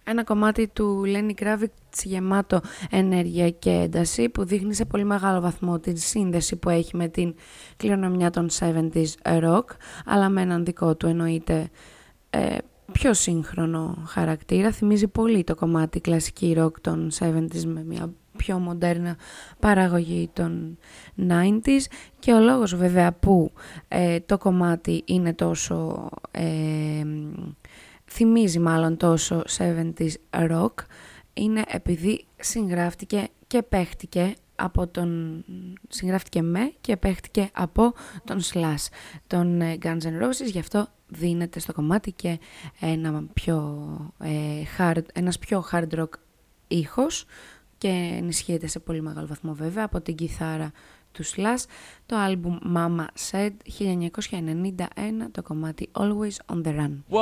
Ένα κομμάτι του Lenny Kravitz γεμάτο ενέργεια και ένταση, που δείχνει σε πολύ μεγάλο βαθμό τη σύνδεση που έχει με την κληρονομιά των 70s rock, αλλά με έναν δικό του εννοείται πιο σύγχρονο χαρακτήρα. Θυμίζει πολύ το κομμάτι κλασική rock των 70s με μια πιο μοντέρνα παραγωγή των 90s, και ο λόγος βέβαια που το κομμάτι είναι τόσο θυμίζει μάλλον τόσο 70s rock είναι επειδή συγγράφτηκε και παίχτηκε από τον Slash, τον Guns N' Roses, γι' αυτό δίνεται στο κομμάτι και ένας πιο hard rock ήχος, και ενισχύεται σε πολύ μεγάλο βαθμό βέβαια από την κιθάρα του Slash. Το άλμπουμ Mama Said 1991, το κομμάτι Always on the Run.